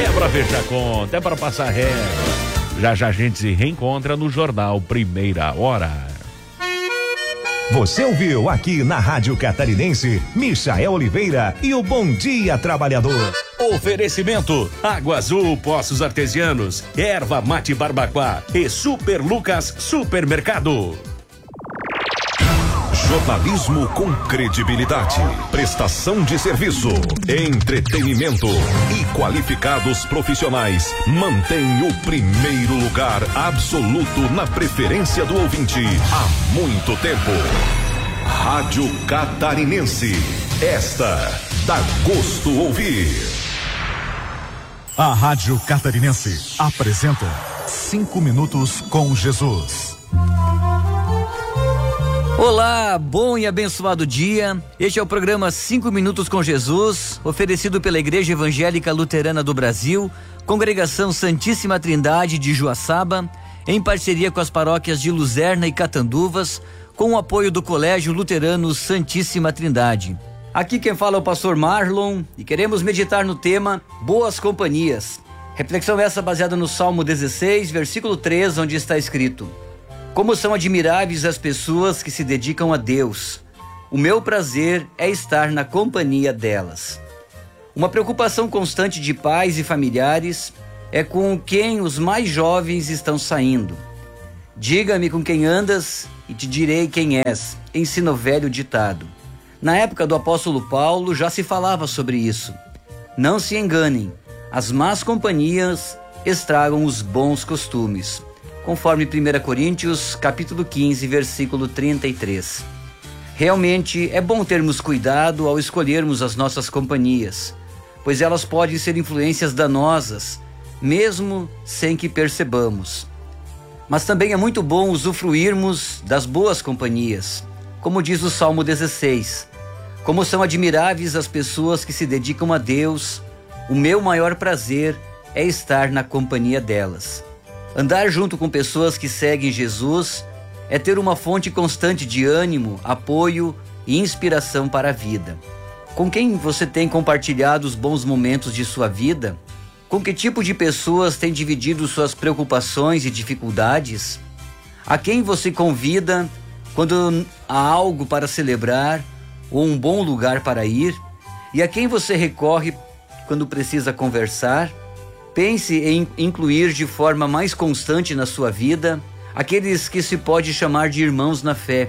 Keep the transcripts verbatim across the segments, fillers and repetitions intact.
pra fechar conta, é pra passar ré. Já já a gente se reencontra no Jornal Primeira Hora. Você ouviu aqui na Rádio Catarinense, Michael Oliveira e o Bom Dia Trabalhador. Oferecimento: Água Azul Poços Artesianos, Erva Mate Barbacoa e Super Lucas Supermercado. Jornalismo com credibilidade, prestação de serviço, entretenimento e qualificados profissionais mantém o primeiro lugar absoluto na preferência do ouvinte há muito tempo. Rádio Catarinense, esta dá gosto ouvir. A Rádio Catarinense apresenta Cinco Minutos com Jesus. Olá, bom e abençoado dia. Este é o programa Cinco Minutos com Jesus, oferecido pela Igreja Evangélica Luterana do Brasil, Congregação Santíssima Trindade de Joaçaba, em parceria com as paróquias de Luzerna e Catanduvas, com o apoio do Colégio Luterano Santíssima Trindade. Aqui quem fala é o pastor Marlon e queremos meditar no tema Boas Companhias. Reflexão essa baseada no Salmo dezesseis, versículo três, onde está escrito: como são admiráveis as pessoas que se dedicam a Deus. O meu prazer é estar na companhia delas. Uma preocupação constante de pais e familiares é com quem os mais jovens estão saindo. Diga-me com quem andas e te direi quem és, ensina o velho ditado. Na época do apóstolo Paulo já se falava sobre isso. Não se enganem, as más companhias estragam os bons costumes, conforme primeira Coríntios, capítulo quinze, versículo trinta e três. Realmente é bom termos cuidado ao escolhermos as nossas companhias, pois elas podem ser influências danosas, mesmo sem que percebamos. Mas também é muito bom usufruirmos das boas companhias, como diz o Salmo dezesseis. Como são admiráveis as pessoas que se dedicam a Deus, o meu maior prazer é estar na companhia delas. Andar junto com pessoas que seguem Jesus é ter uma fonte constante de ânimo, apoio e inspiração para a vida. Com quem você tem compartilhado os bons momentos de sua vida? Com que tipo de pessoas tem dividido suas preocupações e dificuldades? A quem você convida quando há algo para celebrar ou um bom lugar para ir? E a quem você recorre quando precisa conversar? Pense em incluir de forma mais constante na sua vida aqueles que se pode chamar de irmãos na fé,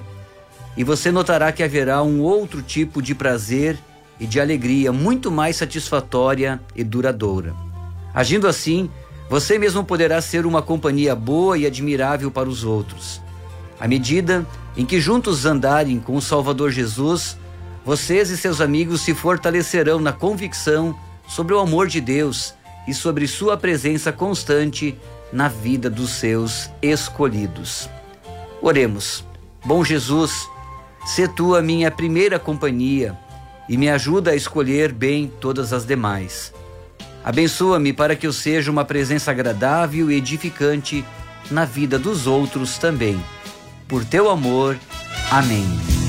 e você notará que haverá um outro tipo de prazer e de alegria muito mais satisfatória e duradoura. Agindo assim, você mesmo poderá ser uma companhia boa e admirável para os outros. À medida em que juntos andarem com o Salvador Jesus, vocês e seus amigos se fortalecerão na convicção sobre o amor de Deus e sobre sua presença constante na vida dos seus escolhidos. Oremos. Bom Jesus, sê tu a minha primeira companhia e me ajuda a escolher bem todas as demais. Abençoa-me para que eu seja uma presença agradável e edificante na vida dos outros também. Por teu amor. Amém.